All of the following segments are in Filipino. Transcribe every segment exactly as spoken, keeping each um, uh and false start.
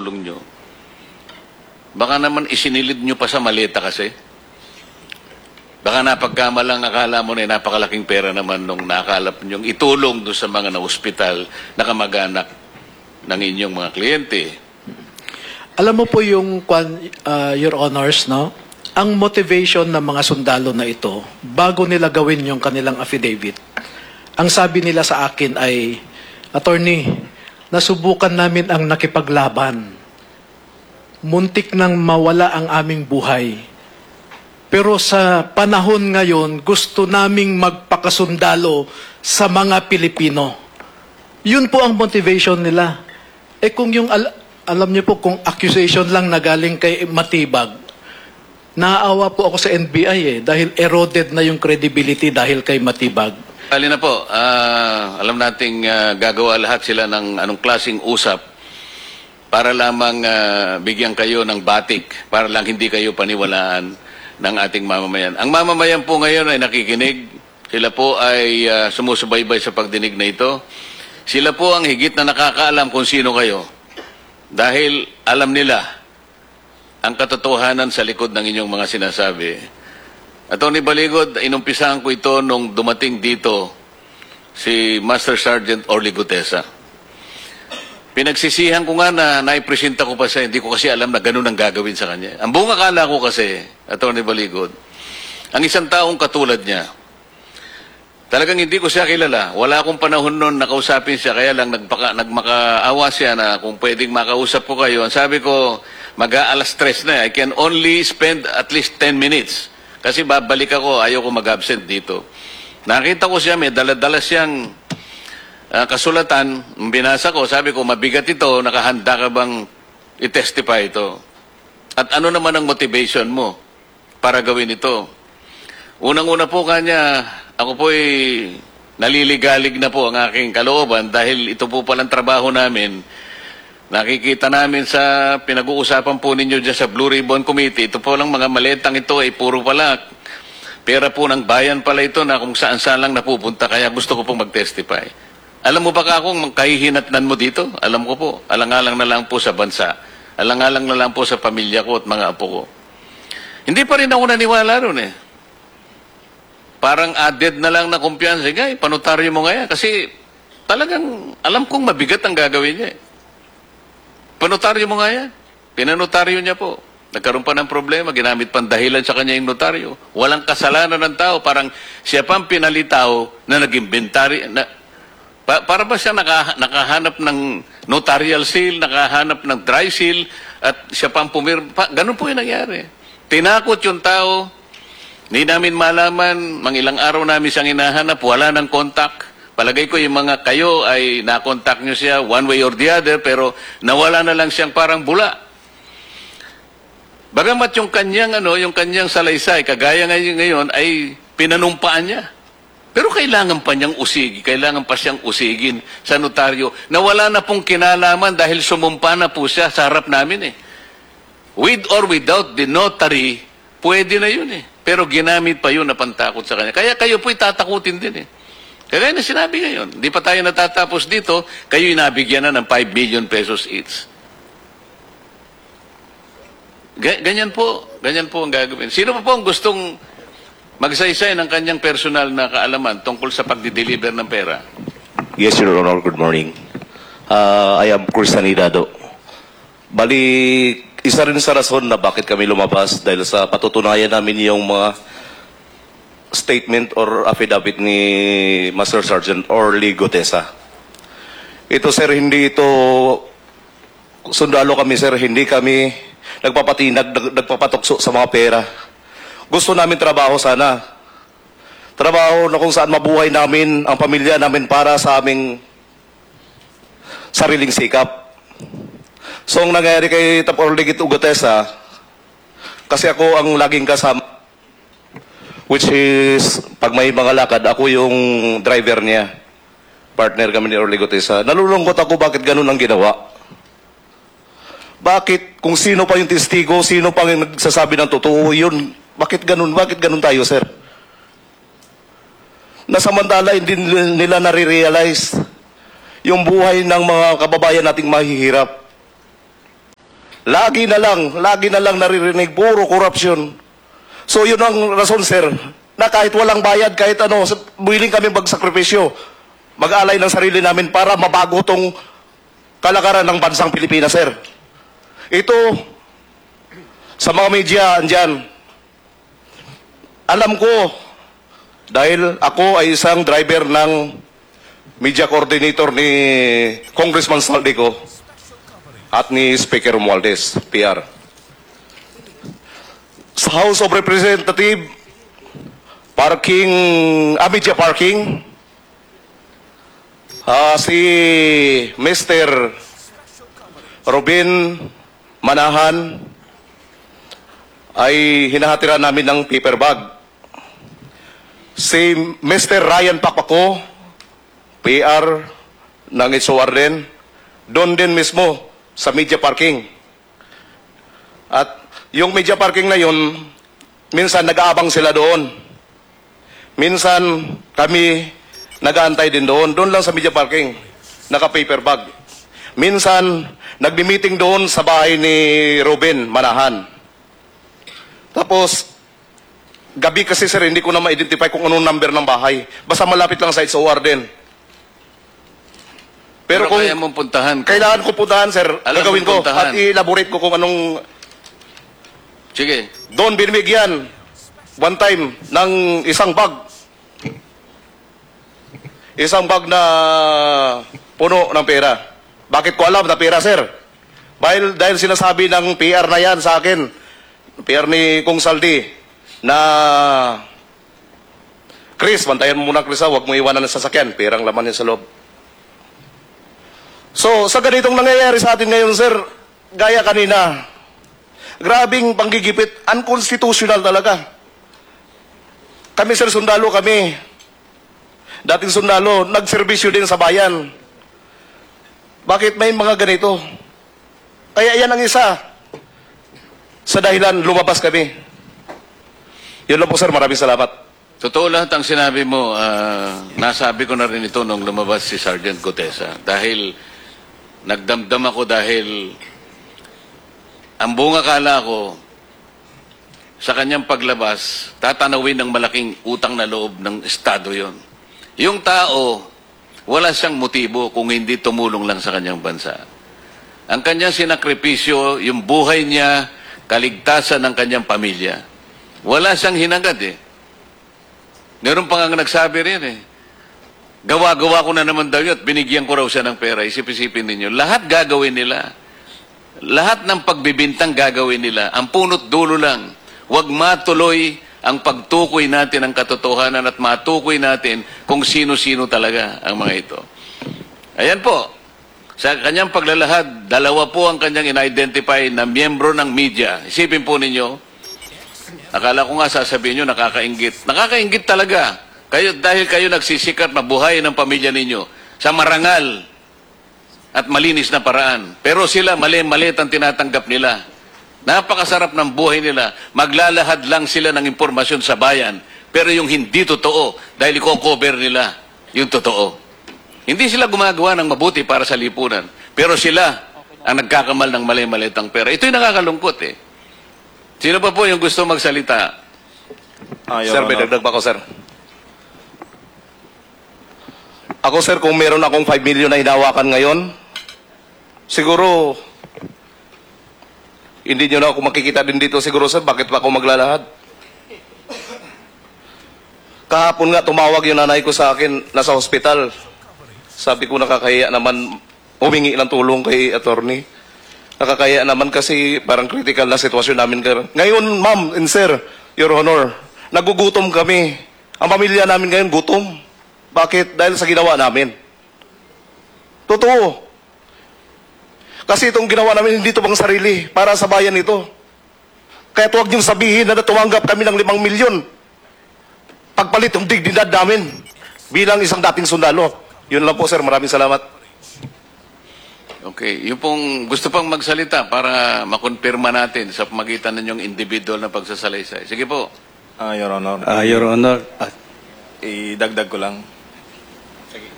tinulong nyo, baka naman isinilid nyo pa sa maleta kasi. Baka napagkamalang akala mo na napakalaking pera naman nung nakalap nyo itulong doon sa mga na-hospital na kamag-anak ng inyong mga kliyente. Alam mo po yung, uh, Your Honors, no? Ang motivation ng mga sundalo na ito, bago nila gawin yung kanilang affidavit, ang sabi nila sa akin ay, Attorney, nasubukan namin ang nakipaglaban. Muntik nang mawala ang aming buhay. Pero sa panahon ngayon, gusto naming magpakasundalo sa mga Pilipino. Yun po ang motivation nila. Eh kung yung, al alam niyo po, kung accusation lang na galing kay Matibag, naaawa po ako sa N B I eh, dahil eroded na yung credibility dahil kay Matibag. Alin na po, uh, alam nating uh, gagawa lahat sila ng anong klaseng usap para lamang uh, bigyan kayo ng batik, para lang hindi kayo paniwalaan ng ating mamamayan. Ang mamamayan po ngayon ay nakikinig. Sila po ay uh, sumusubaybay sa pagdinig na ito. Sila po ang higit na nakakaalam kung sino kayo. Dahil alam nila ang katotohanan sa likod ng inyong mga sinasabi. Attorney Baligod, inumpisahan ko ito nung dumating dito si Master Sergeant Orly Gutesa. Pinagsisihan ko nga na naipresenta ko pa siya, hindi ko kasi alam na ganun ang gagawin sa kanya. Ang buong akala ko kasi, Attorney Baligod, ang isang taong katulad niya, talagang hindi ko siya kilala. Wala akong panahon noon na kausapin siya, kaya lang nagpaka, nagmakaawa siya na kung pwedeng makausap po kayo. Ang sabi ko, mag-aalas tres na. I can only spend at least ten minutes. Kasi babalik ako, ayaw ko mag-absent dito. Nakita ko siya, may dala-dala siyang uh, kasulatan. Binasa ko, sabi ko, mabigat ito, nakahanda ka bang i-testify ito? At ano naman ang motivation mo para gawin ito? Unang-una po kanya, ako po'y naliligalig na po ang aking kalooban dahil ito po palang trabaho namin. Nakikita namin sa pinag-uusapan po ninyo dyan sa Blue Ribbon Committee, ito po lang mga maletang ito ay puro pala pera po ng bayan pala ito na kung saan-saan lang napupunta, kaya gusto ko pong mag-testify. Alam mo ba ka kung kahihinatnan mo dito? Alam ko po, alang-alang na lang po sa bansa, alang-alang na lang po sa pamilya ko at mga apo ko. Hindi pa rin ako naniwala ron eh. Parang added na lang na kumpiyansa. Ngay, panotaryo mo nga yan. Kasi talagang alam kong mabigat ang gagawin niya eh. Panotaryo mo nga yan. Pinanotaryo niya po. Nagkaroon pa ng problema, ginamit pang dahilan sa kanya yung notaryo. Walang kasalanan ng tao. Parang siya pang pinalitaw na nag-inventary. Na, pa, para ba siya naka, nakahanap ng notarial seal, nakahanap ng dry seal, at siya pang pumirma. Ganun po yung nangyari. Tinakot yung tao. Hindi namin malaman, mga ilang araw namin siyang hinahanap, wala ng contact. Palagay ko yung mga kayo ay na-contact nyo siya one way or the other, pero nawala na lang siyang parang bula. Bagamat yung kanyang, ano, yung kanyang salaysay, kagaya ngayon, ngayon ay pinanumpaan niya. Pero kailangan pa niyang usigi, kailangan pa siyang usigin sa notaryo. Nawala na pong kinalaman dahil sumumpa na po siya sa harap namin eh. With or without the notary, pwede na yun eh. Pero ginamit pa yun na pantakot sa kanya. Kaya kayo po'y tatakutin din eh. Kaya na sinabi ngayon, di pa tayo natatapos dito, kayo'y nabigyan na ng five million pesos each. Ganyan po, ganyan po ang gagawin. Sino pa po ang gustong magsaysay ng kanyang personal na kaalaman tungkol sa pagdi-deliver ng pera? Yes, Your Honor. Good morning. Uh, I am Cruz Sanidado. Bali, isa rin sa rason na bakit kami lumabas dahil sa patutunayan namin yung mga statement or affidavit ni Master Sergeant Orly Gutesa. Ito, sir, hindi ito sundalo kami, sir. Hindi kami nagpapatinag, nag, nagpapatukso sa mga pera. Gusto namin trabaho sana. Trabaho na kung saan mabuhay namin ang pamilya namin para sa aming sariling sikap. So, ang nangyari kay Tap Orly Gutesa, kasi ako ang laging kasama, which is, pag may mga lakad, ako yung driver niya. Partner kami ni Orly Gutesa. Nalulungkot ako bakit ganun ang ginawa. Bakit, kung sino pa yung testigo, sino pa yung nagsasabi ng totoo, yun, bakit ganun? Bakit ganun tayo, sir? Nasamantala, hindi nila nare-realize yung buhay ng mga kababayan nating mahihirap. Lagi na lang, lagi na lang naririnig, puro korupsyon. So yun ang rason, sir, na kahit walang bayad, kahit ano, willing kami magsakripisyo, mag-alay ng sarili namin para mabago tong kalakaran ng bansang Pilipinas, sir. Ito, sa mga media, andyan, alam ko, dahil ako ay isang driver ng media coordinator ni Congressman Saldico at ni Speaker Romualdez, P R. Sa House of Representatives, parking, ah, media parking, ah, si Mister Robin Manahan ay hinahatiran namin ng paper bag. Si Mister Ryan Pakpako, P R ng H O R din, doon din mismo sa media parking. At yung media parking na yun, minsan nag-aabang sila doon. Minsan kami nag-aantay din doon, doon lang sa media parking, naka-paper bag. Minsan, nagbi-meeting doon sa bahay ni Robin Manahan. Tapos, gabi kasi sir, hindi ko na ma-identify kung anong number ng bahay. Basta malapit lang sa H O R din. Pero Pero, kung kaya mong puntahan. kailangan ko puntahan, sir, Alam gagawin mo ko puntahan. at i-elaborate ko kung anong Sige. doon binibigyan one time ng isang bag. Isang bag na puno ng pera. Bakit ko alam na pera, sir? Dahil, dahil sinasabi ng P R na yan sa akin, P R ni Kung Saldi, na Chris, bantayan mo muna, Chris, ha? Huwag mo iwanan ng sasakyan. Perang laman yan sa loob. So, sa ganitong nangyayari sa atin ngayon, sir, gaya kanina, grabing panggigipit, unconstitutional talaga. Kami, sir, sundalo kami. Dating sundalo, nagserbisyo din sa bayan. Bakit may mga ganito? Kaya yan ang isa sa dahilan lumabas kami. Yun lang po, sir. Maraming salamat. Totoo lahat ang sinabi mo. ah, nasabi ko na rin ito nung lumabas si Sergeant Gutesa. Dahil nagdamdam ako dahil ang buong akala ko sa kanyang paglabas, tatanawin ng malaking utang na loob ng Estado yon. Yung tao, wala siyang motibo kung hindi tumulong lang sa kanyang bansa. Ang kanyang sinakripisyo, yung buhay niya, kaligtasan ng kanyang pamilya. Wala siyang hinangad eh. Meron pa nga nagsabi rin eh. Gawa-gawa ko na naman daw yun at binigyan ko raw siya ng pera. Isip-isipin ninyo. Lahat gagawin nila. Lahat ng pagbibintang gagawin nila. Ang punot dulo lang. Huwag matuloy ang pagtukoy natin ng katotohanan at matukoy natin kung sino-sino talaga ang mga ito. Ayan po. Sa kanyang paglalahad, dalawa po ang kanyang in-identify na miyembro ng media. Isipin po ninyo, akala ko nga sasabihin nyo, nakakaingit. Nakakaingit talaga. Kayo, dahil kayo nagsisikat na buhay ng pamilya ninyo sa marangal at malinis na paraan. Pero sila, mali-malit ang tinatanggap nila. Napakasarap ng buhay nila. Maglalahad lang sila ng impormasyon sa bayan. Pero yung hindi totoo, dahil i-cover nila yung totoo. Hindi sila gumagawa ng mabuti para sa lipunan. Pero sila ang nagkakamal ng mali-malit ang pera. Ito'y nakakalungkot eh. Sino pa po yung gusto magsalita? Ah, Your Sir, may Honor. dagdag pa ako, sir. Ako, sir, kung meron akong five million na hinawakan ngayon, siguro, hindi nyo na ako makikita din dito siguro, sir. Bakit pa ako maglalahad? Kahapon nga, tumawag yung nanay ko sa akin, nasa hospital. Sabi ko, nakakahiya naman humingi ng tulong kay attorney. Nakakaya naman kasi parang critical na sitwasyon namin. Ngayon, ma'am and sir, Your Honor, nagugutom kami. Ang pamilya namin ngayon gutom. Bakit? Dahil sa ginawa namin. Totoo. Kasi itong ginawa namin hindi ito pang sarili para sa bayan ito. Kaya huwag niyong sabihin na tumanggap kami ng limang milyon. Pagpalit yung dignidad namin bilang isang dating sundalo. Yun lang po, sir. Maraming salamat. Okay. Yung pong gusto pang magsalita para makonfirma natin sa pamagitan ninyong individual na pagsasalaysay. Sige po. Ah, Your Honor. Ah, Your Honor, ah, idagdag ko lang.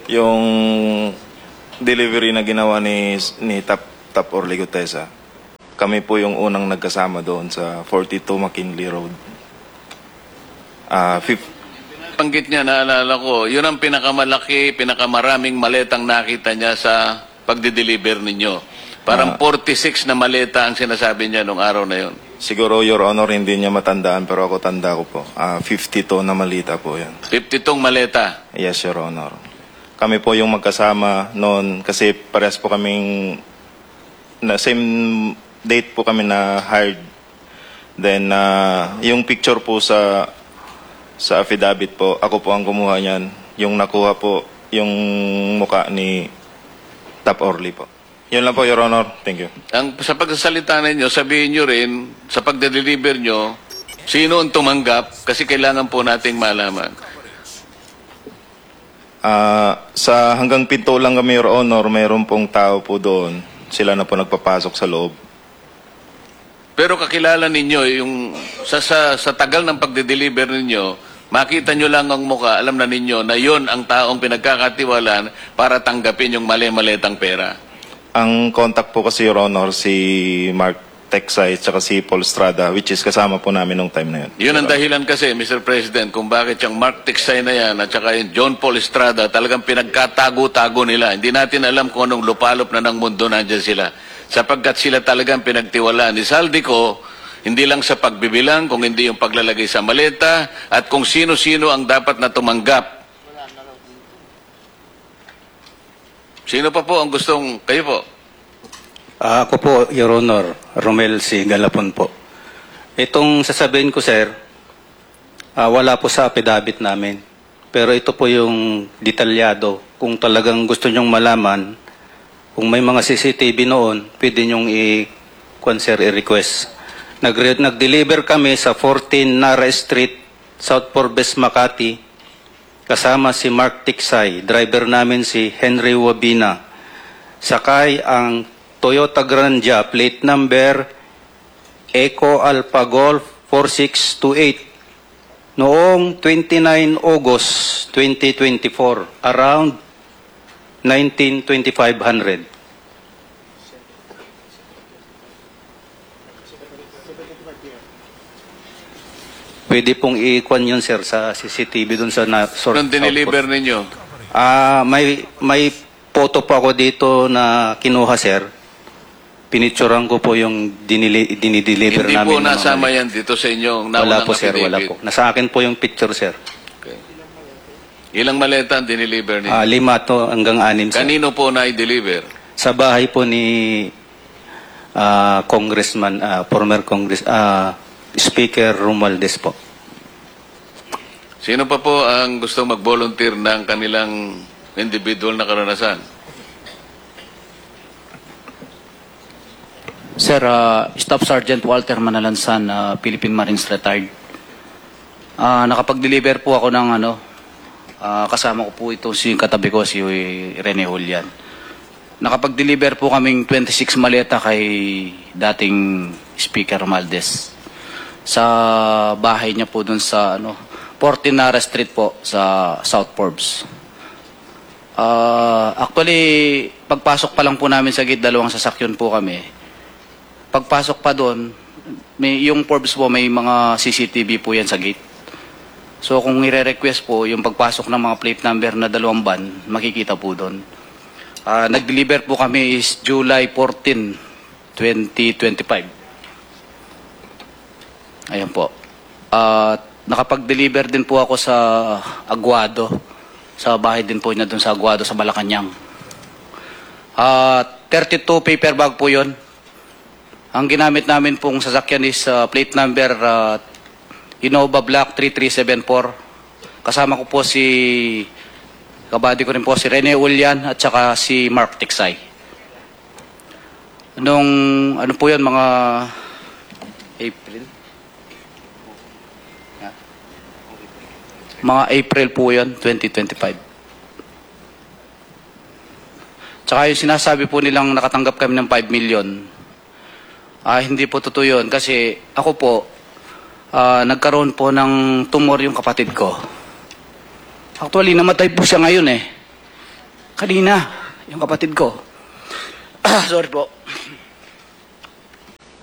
Yung delivery na ginawa ni ni Tap Tap Orly Gutesa. Kami po yung unang nagkasama doon sa forty-two McKinley Road. Ah, fif- Panggit niya, naalala ko, yun ang pinakamalaki, pinakamaraming maletang nakita niya sa pagde-deliver ninyo. Parang Ah. forty-six na maleta ang sinasabi niya nung araw na yun. siguro, Your Honor, hindi niya matandaan, pero ako tanda ko po. Ah, fifty-two na malita po yan. fifty-two maleta. Yes, Your Honor. Kami po yung magkasama noon kasi parehas po kaming na same date po kami na hired. Then ah, yung picture po sa sa affidavit po, ako po ang kumuha niyan. Yung nakuha po yung muka ni Tap Orly po. Yun lang po, Your Honor. Thank you. Ang, sa pagsasalita ninyo, sabihin nyo rin, sa pagde-deliver nyo, sino ang tumanggap kasi kailangan po nating malaman. Ah, sa hanggang pinto lang kami, Your Honor, mayroon pong tao po doon. Sila na po nagpapasok sa loob. Pero kakilala ninyo, yung sa, sa, sa tagal ng pagde-deliver ninyo, makita nyo lang ang muka, alam na ninyo na yon ang taong pinagkakatiwalaan para tanggapin yung mali-maletang pera. Ang contact po kasi, Your Honor, si Mark Texay at saka si Paul Estrada, which is kasama po namin nung time na yun. Yun ang dahilan kasi, Mister President, kung bakit yung Mark Texay na yan at saka yung John Paul Estrada talagang pinagkatago-tago nila. Hindi natin alam kung anong lupalop na ng mundo nandyan sila. Sapagkat sila talagang pinagtiwalaan ni Saldico, hindi lang sa pagbibilang, kung hindi yung paglalagay sa maleta, at kung sino-sino ang dapat na tumanggap. Sino pa po ang gustong, kayo po? Ah, ako po, Your Honor, Romel C. Galapon po. Itong sasabihin ko, sir, ah, wala po sa affidavit namin. Pero ito po yung detalyado. Kung talagang gusto nyong malaman, kung may mga C C T V noon, pwede nyong i-kwan, sir, i-request. Nag- Nag-deliver kami sa fourteen Nara Street, South Forbes, Makati. Kasama si Mark Tiksay, driver namin si Henry Wabina. Sakay ang Toyota Grandia, plate number Eco Alpha Golf four six two eight. Noong twenty-nine August twenty twenty-four, around nineteen twenty-five hundred. Pwede pong i-kwan yun, sir, sa C C T V dun sa na, sort, Anong dineliver ninyo? Ah, may may photo po ako dito na kinuha, sir. Pinicturean ko po yung dinili, dinideliver Hindi namin. po ng mga nasama mali. yan dito sa inyo. Wala po, sir, wala po. Nasa akin po yung picture, sir. Okay. Ilang maleta ang dineliver ninyo? Ah, lima to hanggang anim, sir. Kanino po na i-deliver? Sa bahay po ni ah, Congressman, ah, former Congress, ah, Speaker Romualdez po. Sino pa po ang gusto mag-volunteer ng kanilang individual na karanasan? Sir, uh, Staff Sergeant Walter Manalansan, uh, Philippine Marines Retired. Uh, nakapag-deliver po ako ng ano, uh, kasama ko po ito si katabi ko, si Rene Julian. Nakapag-deliver po kaming twenty-six maleta kay dating Speaker Romualdez. Sa bahay niya po dun sa ano, fourteen Nara Street po sa South Forbes. Uh, actually, pagpasok pa lang po namin sa gate, dalawang sasakyan po kami. Pagpasok pa doon, may, yung Forbes po may mga C C T V po yan sa gate. So kung i-request po, yung pagpasok ng mga plate number na dalawang van, makikita po doon. Uh, nag-deliver po kami is July fourteenth, twenty twenty-five. Ayan po. Uh, nakapag-deliver din po ako sa Aguado. Sa bahay din po niya doon sa Aguado, sa Malacanang. Uh, thirty-two paper bag po yun. Ang ginamit namin pong sasakyan is uh, plate number uh, Innova Black three three seven four. Kasama ko po si, kabady ko rin po si Rene Julian at saka si Mark Tiksay. Nung, ano po yun, mga April? Mga April po yun, twenty twenty-five. Tsaka yung sinasabi po nilang nakatanggap kami ng five million, ah, hindi po totoo yun. Kasi ako po, ah, nagkaroon po ng tumor yung kapatid ko. Actually, namatay po siya ngayon eh. Kanina, yung kapatid ko. Ah, sorry po.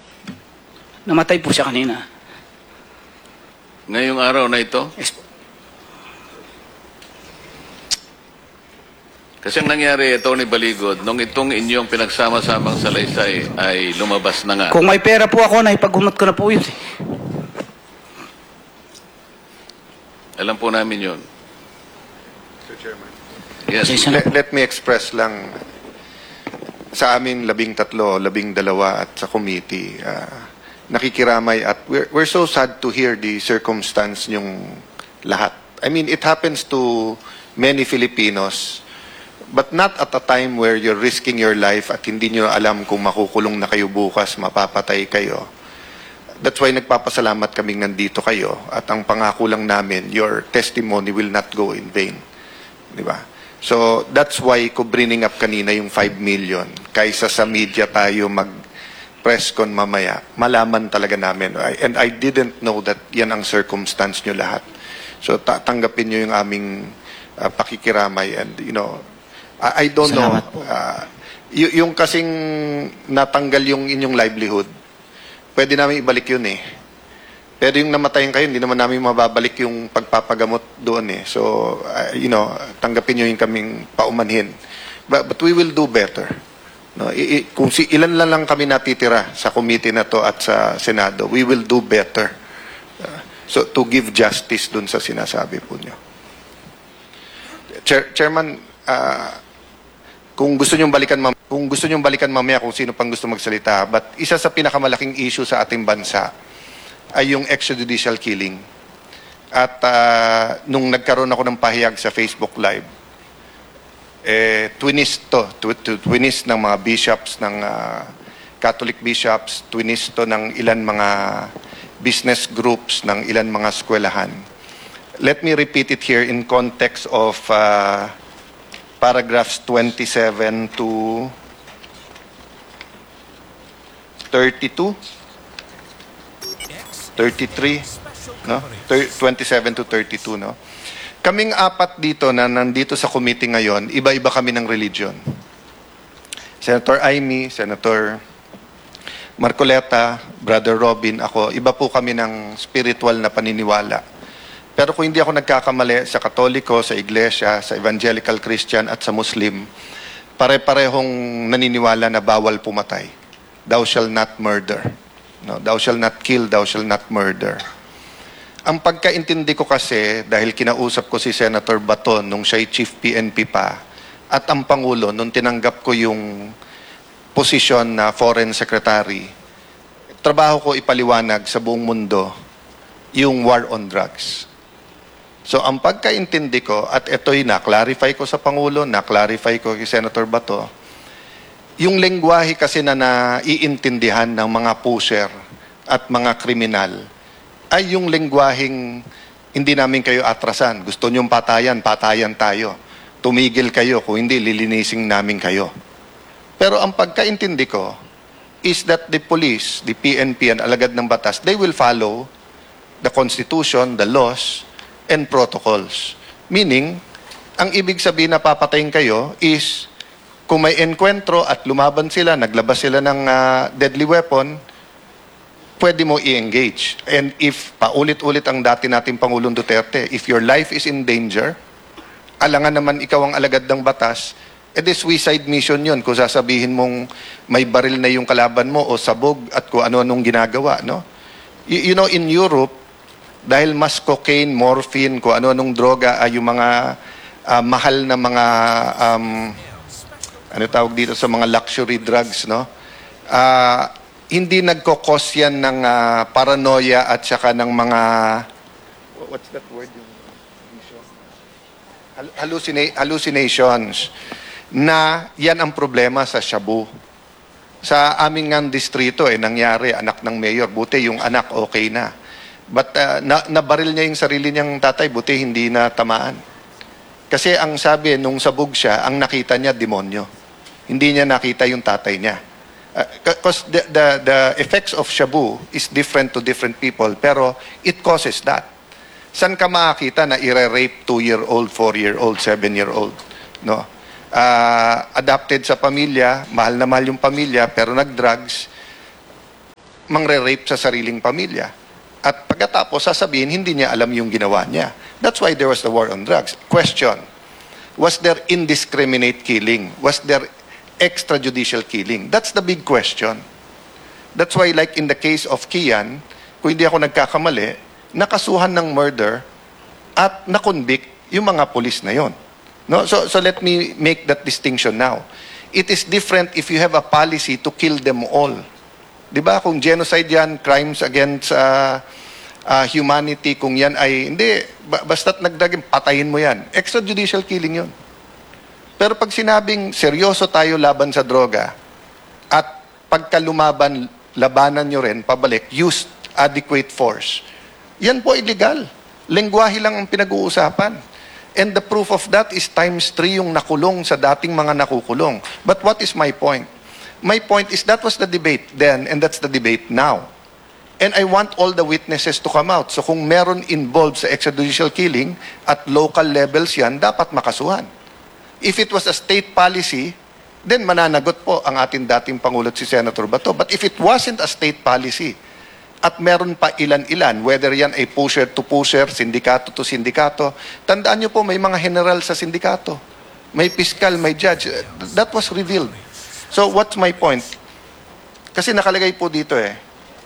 Namatay po siya kanina. Ngayong araw na ito? Yes po. Kasi ang nangyari, Attorney Baligod, nung itong inyong pinagsama-samang salaysay ay lumabas na nga. Kung may pera po ako, naipaghumat ko na po yun. Alam po namin yun. Mister Chairman. Yes. Pasensya na Let, po. let me express lang sa amin labing tatlo, labing dalawa at sa committee, ah, nakikiramay at we're, we're so sad to hear the circumstance yung lahat. I mean, it happens to many Filipinos, but not at a time where you're risking your life at hindi nyo alam kung makukulong na kayo bukas, mapapatay kayo. That's why nagpapasalamat kaming nandito kayo at ang pangako lang namin, your testimony will not go in vain. Di ba? So, that's why ko bringing up kanina yung five million. Kaysa sa media tayo mag-press con mamaya, malaman talaga namin. I- And I didn't know that yan ang circumstance nyo lahat. So, ta- tanggapin nyo yung aming uh, pakikiramay and, you know, I, I don't Salamat know. Uh, y- yung kasing natanggal yung inyong livelihood, pwede namin ibalik yun eh. Pero yung namatayan kayo, hindi naman namin mababalik yung pagpapagamot doon eh. So, uh, you know, tanggapin nyo yung kaming paumanhin. But, but we will do better. No, I, I, kung si, ilan lang lang kami natitira sa committee na to at sa Senado, we will do better. Uh, so, to give justice dun sa sinasabi po nyo. Chair, Chairman, uh, kung gusto nyong balikan mam kung gusto nyong balikan mamaya kung sino pang gusto magsalita, but isa sa pinakamalaking issue sa ating bansa ay yung extrajudicial killing. At uh, nung nagkaroon ako ng pahayag sa Facebook Live, eh, twinist to, tw tw twinist ng mga bishops, ng uh, Catholic bishops, twinist to ng ilan mga business groups, ng ilan mga eskwelahan. Let me repeat it here in context of uh, paragraphs twenty-seven to thirty-two, thirty-three, no? twenty-seven to thirty-two, no? Kaming apat dito na nandito sa committee ngayon, iba-iba kami ng religion. Senator Amy, Senator Marcoleta, Brother Robin, ako, iba po kami ng spiritual na paniniwala. Pero kung hindi ako nagkakamali sa Katoliko, sa Iglesia, sa Evangelical Christian at sa Muslim, pare-parehong naniniwala na bawal pumatay. Thou shall not murder. No, thou shall not kill, thou shall not murder. Ang pagkaintindi ko kasi, dahil kinausap ko si Senator Baton nung siya'y Chief P N P pa, at ang Pangulo nung tinanggap ko yung posisyon na Foreign Secretary, trabaho ko ipaliwanag sa buong mundo yung war on drugs. So, ang pagkaintindi ko, at ito'y na-clarify ko sa Pangulo, na-clarify ko kay Senator Bato, yung lengguwahe kasi na naiintindihan ng mga pusher at mga kriminal ay yung lengguwaheng hindi namin kayo atrasan. Gusto nyong patayan, patayan tayo. Tumigil kayo, kung hindi, lilinisin namin kayo. Pero ang pagkaintindi ko is that the police, the P N P, and alagad ng batas, they will follow the Constitution, the laws, and protocols. Meaning, ang ibig sabihin na papatayin kayo is kung may enkwentro at lumaban sila, naglabas sila ng uh, deadly weapon, pwede mo i-engage. And if paulit-ulit ang dati nating Pangulong Duterte, if your life is in danger, alangan naman ikaw ang alagad ng batas, edi suicide mission yun kung sasabihin mong may baril na yung kalaban mo o sabog at kung ano-anong ginagawa. No? You, you know, in Europe, dahil mas cocaine, morphine, kung ano-anong droga ay yung mga uh, mahal na mga um, ano tawag dito sa mga luxury drugs, no? Uh, hindi nagkokos yan ng uh, paranoia at saka ng mga what's that word? Hallucina- hallucinations na yan ang problema sa shabu. Sa aming ng distrito eh nangyari, anak ng mayor, buti yung anak okay na. But uh, na, nabaril niya yung sarili niyang tatay, buti hindi na tamaan. Kasi ang sabi, nung sabog siya, ang nakita niya, demonyo. Hindi niya nakita yung tatay niya. Because uh, the, the, the effects of shabu is different to different people, pero it causes that. San ka makakita na ire-rape two-year-old, four-year-old, seven-year-old? No? Uh, adapted sa pamilya, mahal na mahal yung pamilya, pero nag-drugs. mangre-rape sa sariling pamilya. At pagkatapos, sasabihin, hindi niya alam yung ginawa niya. That's why there was the war on drugs. Question, was there indiscriminate killing? Was there extrajudicial killing? That's the big question. That's why, like in the case of Kian, kung hindi ako nagkakamali, nakasuhan ng murder at nakonvict yung mga pulis na yon. No? So, so let me make that distinction now. It is different if you have a policy to kill them all. Di ba? Kung genocide yan, crimes against uh, uh, humanity, kung yan ay, hindi, ba- basta't nagdaging, patayin mo yan. Extrajudicial killing yun. Pero pag sinabing seryoso tayo laban sa droga, at pagka lumaban, labanan nyo rin, pabalik, use adequate force. Yan po illegal. Lengguwahe lang ang pinag-uusapan. And the proof of that is times three yung nakulong sa dating mga nakukulong. But what is my point? My point is that was the debate then and that's the debate now. And I want all the witnesses to come out. So kung meron involved sa extrajudicial killing, at local levels yan, dapat makasuhan. If it was a state policy, then mananagot po ang ating dating Pangulo si Senator Bato. But if it wasn't a state policy, at meron pa ilan-ilan, whether yan ay pusher to pusher, sindikato to sindikato, tandaan nyo po, may mga general sa sindikato. May fiscal, may judge. That was revealed. So what's my point? Kasi nakalagay po dito eh,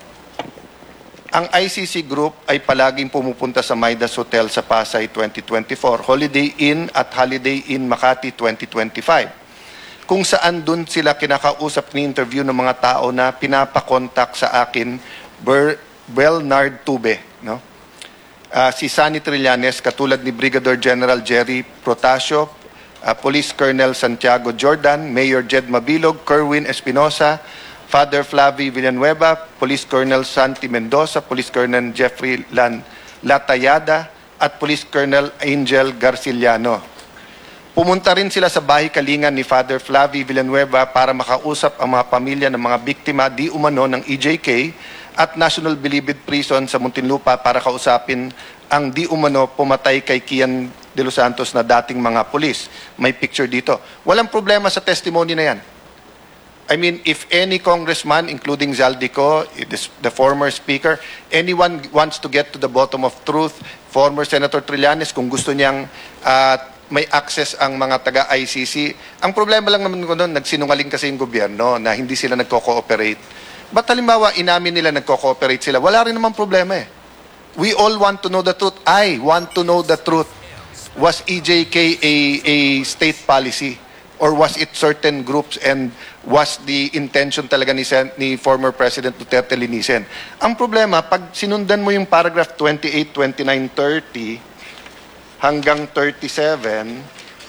ang I C C Group ay palaging pumupunta sa Midas Hotel sa Pasay twenty twenty-four, Holiday Inn at Holiday Inn Makati twenty twenty-five. Kung saan dun sila kinakausap ni interview ng mga tao na pinapakontak sa akin, Ber Bernard Tube, no? Uh, si Sunny Trillanes, katulad ni Brigadier General Jerry Protasio, uh, Police Colonel Santiago Jordan, Mayor Jed Mabilog, Kerwin Espinosa, Father Flavi Villanueva, Police Colonel Santi Mendoza, Police Colonel Jeffrey Lan Latayada, at Police Colonel Angel Garciliano. Pumunta rin sila sa bahay kalingan ni Father Flavi Villanueva para makausap ang mga pamilya ng mga biktima di umano ng E J K at National Bilibid Prison sa Muntinlupa para kausapin ang di umano pumatay kay Kian de los Santos na dating mga pulis. May picture dito. Walang problema sa testimony na yan. I mean, if any congressman, including Zaldico, the former speaker, anyone wants to get to the bottom of truth, former Senator Trillanes, kung gusto niyang uh, may access ang mga taga-I C C, ang problema lang naman ko doon, nagsinungaling kasi yung gobyerno na hindi sila nagko-cooperate. Ba't halimbawa, inamin nila nagko-cooperate sila? Wala rin naman problema eh. We all want to know the truth. I want to know the truth. Was E J K a, a state policy? Or was it certain groups and was the intention talaga ni, Sen ni former President Duterte linisin? Ang problema, pag sinundan mo yung paragraph twenty-eight, twenty-nine, thirty hanggang thirty-seven,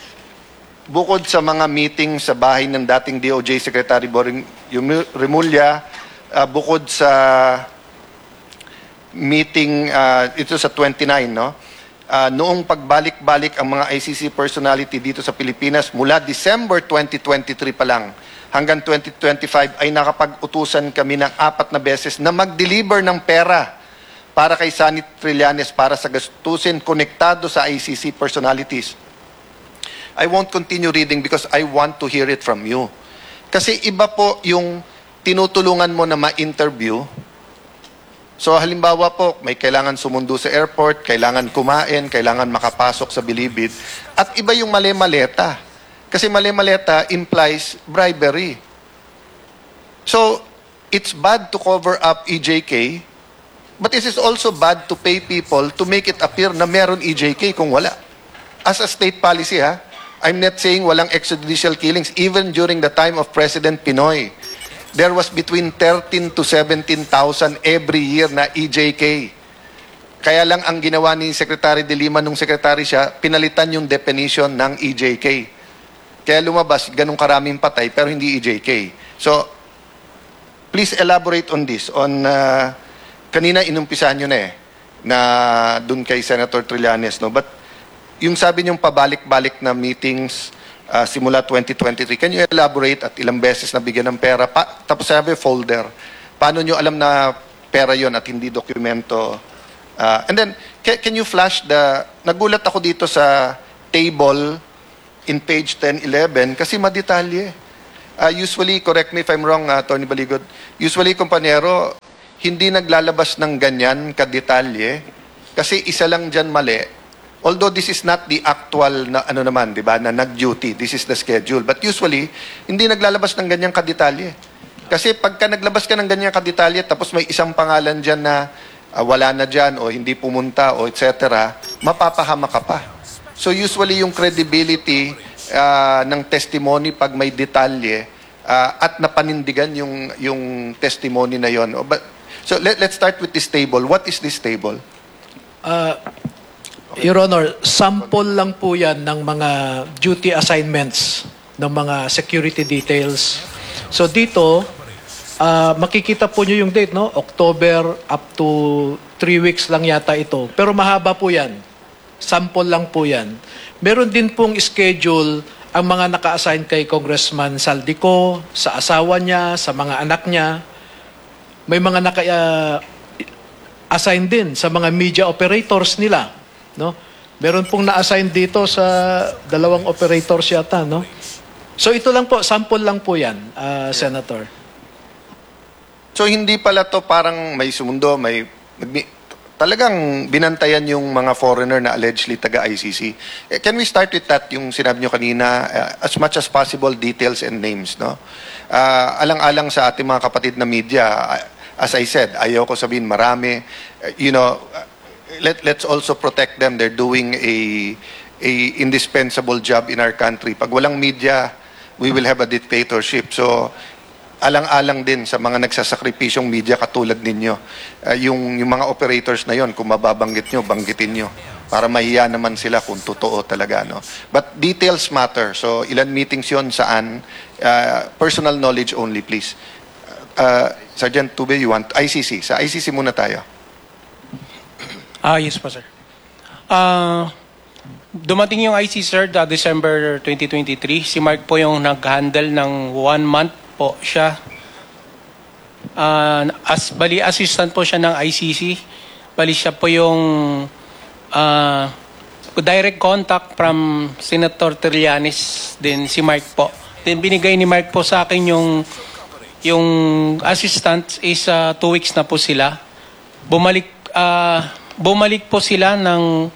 bukod sa mga meeting sa bahay ng dating D O J Secretary Boring Remulla, uh, bukod sa meeting, uh, ito sa twenty-nine, no? Uh, noong pagbalik-balik ang mga I C C personality dito sa Pilipinas, mula December twenty twenty-three pa lang hanggang twenty twenty-five ay nakapag-utusan kami ng apat na beses na mag-deliver ng pera para kay Sunny Trillanes para sa gastusin konektado sa I C C personalities. I won't continue reading because I want to hear it from you. Kasi iba po yung tinutulungan mo na ma-interview. So halimbawa po, may kailangan sumundo sa airport, kailangan kumain, kailangan makapasok sa Bilibid, at iba yung mali-maleta. Kasi mali-maleta implies bribery. So, it's bad to cover up E J K, but it is also bad to pay people to make it appear na meron E J K kung wala. As a state policy, ha? I'm not saying walang extrajudicial killings. Even during the time of President Pinoy, there was between thirteen to seventeen thousand every year na E J K. Kaya lang ang ginawa ni Secretary De Lima nung secretary siya, pinalitan yung definition ng E J K. Kaya lumabas ganung karaming patay pero hindi E J K. So, please elaborate on this. On uh, kanina inumpisahan nyo na eh, na dun kay Senator Trillanes, no? But yung sabi niyong pabalik-balik na meetings uh, simula twenty twenty-three, can you elaborate at ilang beses na bigyan ng pera? Pa, tapos sabi, folder. Paano nyo alam na pera yon at hindi dokumento? Uh, and then, can, can you flash the... Nagulat ako dito sa table in page ten eleven kasi madetalye. Uh, usually, correct me if I'm wrong, uh, Tony Baligod, usually, kompanyero, hindi naglalabas ng ganyan kadetalye kasi isa lang dyan mali. Although this is not the actual na ano naman, 'di ba, na nag-duty. This is the schedule. But usually, hindi naglalabas ng ganyang kadetalye. Kasi pagka naglabas ka ng ganyang kadetalye tapos may isang pangalan diyan na uh, wala na diyan o hindi pumunta o et cetera, mapapahama ka pa. So usually yung credibility uh, ng testimony pag may detalye uh, at napanindigan yung yung testimony na 'yon. But so let, let's start with this table. What is this table? Uh, Your Honor, sample lang po yan ng mga duty assignments ng mga security details. So dito, uh, makikita po nyo yung date, no? October up to three weeks lang yata ito. Pero mahaba po yan. Sample lang po yan. Meron din pong schedule ang mga naka-assign kay Congressman Saldico, sa asawa niya, sa mga anak niya. May mga naka-assign uh, din sa mga media operators nila. No? Meron pong na-assign dito sa dalawang operators yata, no? So ito lang po, sample lang po 'yan, uh, Senator. So hindi pala to parang may sumundo, may talagang binantayan yung mga foreigner na allegedly taga-I C C. Eh, can we start with that, yung sinabi nyo kanina, uh, as much as possible details and names, no? Uh, alang-alang sa ating mga kapatid na media, uh, as I said, ayaw ko sabihin marami, uh, you know, uh, Let, let's also protect them. They're doing a, a indispensable job in our country. Pag walang media, we will have a dictatorship. So, alang-alang din sa mga nagsasakripisyong media katulad ninyo. Uh, yung, yung mga operators na yon, kung mababanggit nyo, banggitin nyo. Para mahiya naman sila kung totoo talaga. No? But details matter. So, ilan meetings yon, saan? Uh, personal knowledge only, please. Uh, Sergeant Tube, you want? I C C. Sa I C C muna tayo. Ah, yes po, sir. Ah, dumating yung I C C, sir, da December twenty twenty-three. Si Mark po yung nag-handle ng one month po siya. Ah, as, bali, assistant po siya ng I C C. Bali, siya po yung ah, direct contact from Senator Trillanes, din si Mark po. Then binigay ni Mark po sa akin yung yung assistant is uh, two weeks na po sila. Bumalik ah, Bumalik po sila ng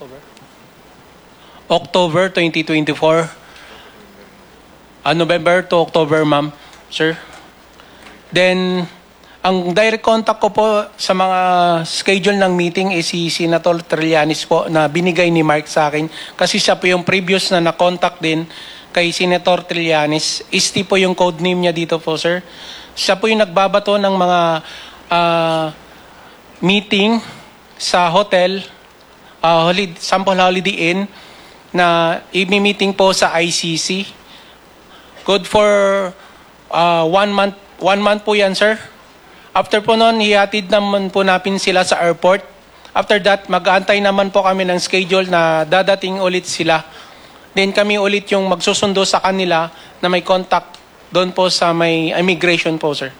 October twenty twenty-four. Uh, November to October, ma'am, sir. Then, ang direct contact ko po sa mga schedule ng meeting is si Senator Trillanes po na binigay ni Mark sa akin. Kasi siya po yung previous na na-contact din kay Senator Trillanes. Isti po yung code name niya dito po, sir. Siya po yung nagbabato ng mga uh, meeting sa hotel, uh, holiday, sample Holiday Inn, na i-meeting po sa I C C. Good for uh, one month. One month po yan, sir. After po noon, hihatid naman po natin sila sa airport. After that, mag-aantay naman po kami ng schedule na dadating ulit sila. Then kami ulit yung magsusundo sa kanila na may contact doon po sa may immigration po, sir.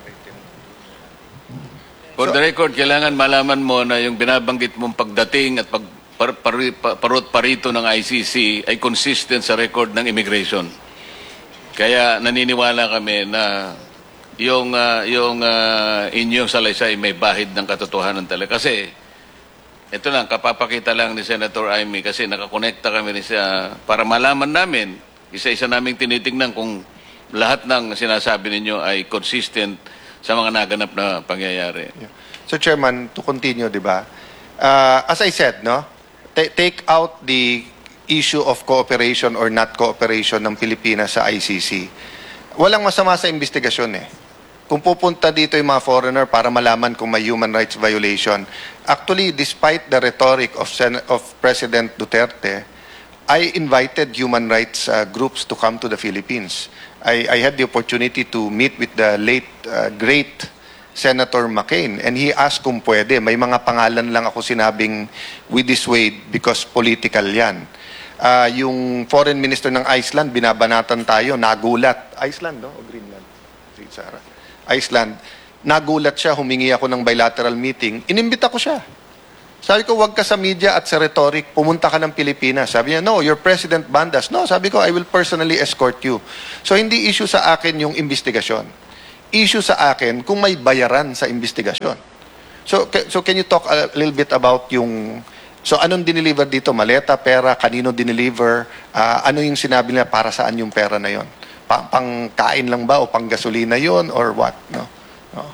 For the record, kailangan malaman mo na yung binabanggit mong pagdating at pag par, par, par, parot parito ng I C C ay consistent sa record ng immigration. Kaya naniniwala kami na yung uh, yung uh, inyong salaysay may bahid ng katotohanan talaga. Kasi ito lang, kapapakita lang ni Senator Amy kasi nakakonekta kami ni siya para malaman namin, isa-isa naming tinitingnan kung lahat ng sinasabi ninyo ay consistent sa mga naganap na pangyayari. Yeah. So, Chairman, to continue, di ba? Uh, as I said, no, t- take out the issue of cooperation or not cooperation ng Pilipinas sa I C C. Walang masama sa investigasyon eh. Kung pupunta dito yung mga foreigner para malaman kung may human rights violation, actually, despite the rhetoric of, Sen- of President Duterte, I invited human rights uh, groups to come to the Philippines. I, I had the opportunity to meet with the late, uh, great Senator McCain, and he asked kung pwede. May mga pangalan lang ako sinabing we dissuade because political yan. Uh, yung foreign minister ng Iceland, binabanatan tayo, nagulat. Iceland, no? O Greenland? Sarah. Iceland. Nagulat siya, humingi ako ng bilateral meeting. Inimbita ko siya. Sabi ko, wag ka sa media at sa rhetoric, pumunta ka ng Pilipinas. Sabi niya, no, your president banned us. No, sabi ko, I will personally escort you. So, hindi issue sa akin yung investigasyon. issue sa akin kung may bayaran sa investigasyon. So, ca- so can you talk a little bit about yung... So, anong dineliver dito? Maleta, pera, kanino dineliver? Ah, ano yung sinabi nila para saan yung pera na yon? Pa- pangkain lang ba o pang gasolina yon or what? No? Oo.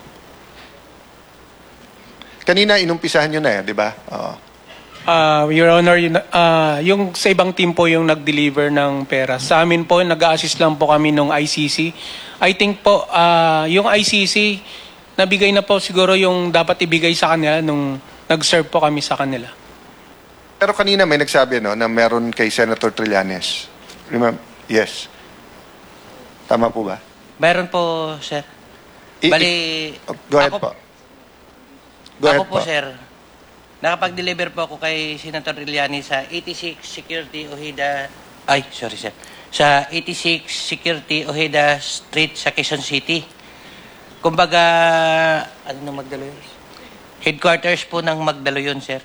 Kanina, inumpisahan nyo na eh, di ba? Oo. Ah, Your Honor, yun, ah, yung sa ibang team po yung nag-deliver ng pera. Sa amin po, nag-assist lang po kami ng I C C. I think po, ah, yung I C C, nabigay na po siguro yung dapat ibigay sa kanila nung nag-serve po kami sa kanila. Pero kanina may nagsabi no, na meron kay Senator Trillanes. Remember? Yes. Tama po ba? Mayroon po, sir. I- Bali, Oh, go ahead ako, po. Go ahead ako po, sir, nakapag-deliver po ako kay Senator Trillanes sa eighty-six Security Ojeda, ay, sorry, sir, sa eighty-six Security Ojeda Street sa Quezon City. Kumbaga, ano na Magdalo yun? Headquarters po ng Magdalo yun, sir.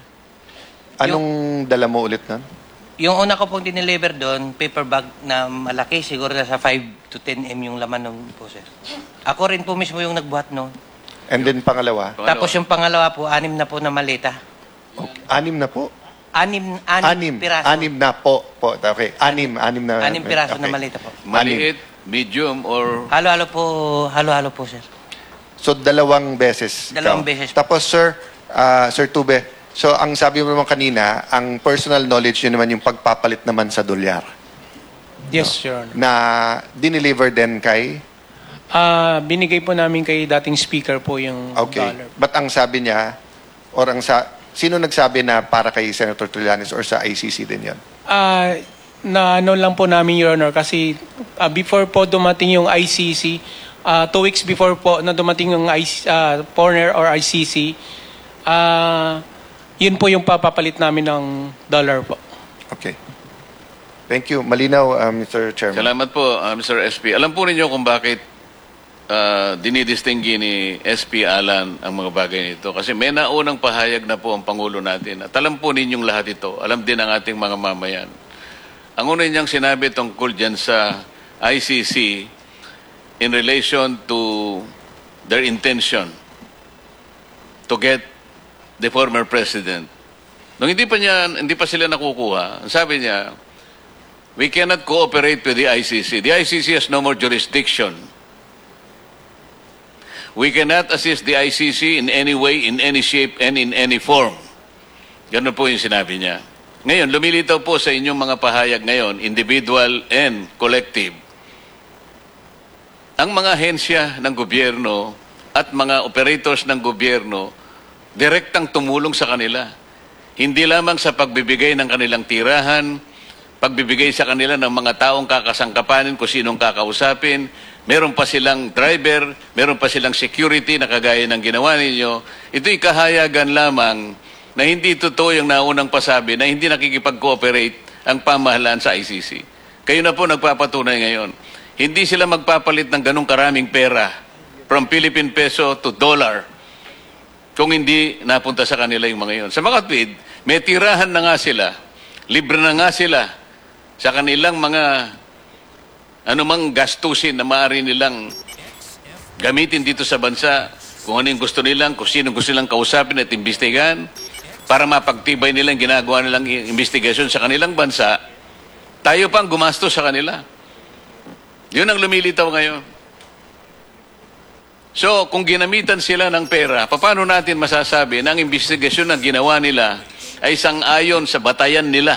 Anong dala mo ulit nun? Yung una ko pong dineliver doon, paper bag na malaki, siguro nasa five to ten meters yung laman nun po, sir. Ako rin po mismo yung nagbuhat noon. And then pangalawa? Pangalawa. Tapos yung pangalawa po, anim na po na maleta. Okay. Anim na po? Anim, anim, Anim. piraso. Anim na po. po. Okay. Anim. Anim na. Anim piraso okay. na maleta po. Maliit, medium, or... Halo-halo po, halo-halo po, sir. So, dalawang beses. Dalawang ikaw. beses po. Tapos, sir, ah, Sir Tube, so, ang sabi mo naman kanina, ang personal knowledge yun naman yung pagpapalit naman sa dolyar Yes, Your Honor. na dineliver din kay... Ah, binigay po namin kay dating speaker po yung Okay. dollar. But ang sabi niya, or ang sa... Sino nagsabi na para kay Senator Trillanes or sa I C C din yon? Ah, na ano lang po namin, Your Honor, kasi ah, before po dumating yung I C C, ah, two weeks before po na dumating yung I C, ah, foreigner or I C C, ah, yun po yung papapalit namin ng dollar po. Okay. Thank you. Malinaw, uh, Mister Chairman. Salamat po, uh, Mister S P. Alam po ninyo kung bakit uh, dinidistinggi ni S P Alan ang mga bagay nito. Kasi may naunang pahayag na po ang Pangulo natin. At alam po ninyong lahat ito. Alam din ang ating mga mamayan. Ang una niyang sinabi tungkol dyan sa I C C in relation to their intention to get the former president. Nung hindi pa niya, hindi pa sila nakukuha, ang sabi niya, we cannot cooperate with the I C C. The I C C has no more jurisdiction. We cannot assist the I C C in any way, in any shape, and in any form. Ganun po yung sinabi niya. Ngayon, lumilitaw po sa inyong mga pahayag ngayon, individual and collective, ang mga ahensya ng gobyerno at mga operators ng gobyerno direktang tumulong sa kanila. Hindi lamang sa pagbibigay ng kanilang tirahan, pagbibigay sa kanila ng mga taong kakasangkapanin kung sinong kakausapin, meron pa silang driver, meron pa silang security na kagaya ng ginawa ninyo. Ito'y kahayagan lamang na hindi totoo yung naunang pasabi na hindi nakikipag-cooperate ang pamahalaan sa I C C. Kayo na po nagpapatunay ngayon. Hindi sila magpapalit ng ganong karaming pera from Philippine peso to dollar kung hindi napunta sa kanila yung mga yun. Sa makatwid, may tirahan na nga sila, libre na nga sila sa kanilang mga anumang gastusin na maaari nilang gamitin dito sa bansa, kung ano yung gusto nilang, kung sino gusto nilang kausapin at imbestigahan, para mapagtibay nilang ginagawa nilang investigasyon sa kanilang bansa, tayo pang gumastos sa kanila. Yun ang lumilitaw ngayon. So, kung ginamitan sila ng pera, paano natin masasabi na ang investigasyon na ginawa nila ay sang-ayon sa batayan nila?